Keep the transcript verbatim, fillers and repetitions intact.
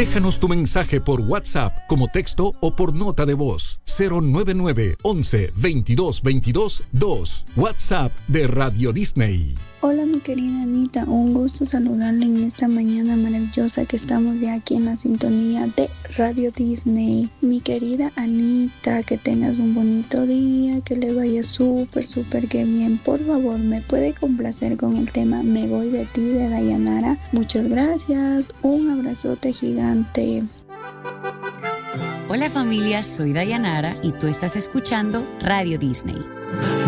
Déjanos tu mensaje por WhatsApp como texto o por nota de voz. cero nueve nueve once veintidós veintidós dos. WhatsApp de Radio Disney. Hola mi querida Anita, un gusto saludarle en esta mañana maravillosa que estamos de aquí en la sintonía de Radio Disney. Mi querida Anita, que tengas un bonito día, que le vaya súper, súper que bien. Por favor, ¿me puede complacer con el tema Me voy de ti de Dayanara? Muchas gracias, un abrazote gigante. Hola familia, soy Dayanara y tú estás escuchando Radio Disney.